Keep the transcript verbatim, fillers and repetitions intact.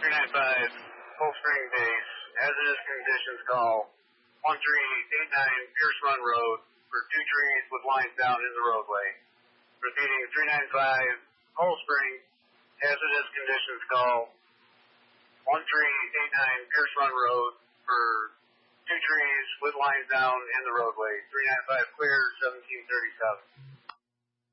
three nine five, Cold Spring Base, hazardous conditions call, one three eight nine Pierce Run Road for two trees with lines down in the roadway. Repeating, three nine five, Cold Spring, hazardous conditions call, one three eight nine Pierce Run Road for two trees with lines down in the roadway. three nine five clear, seventeen thirty-seven.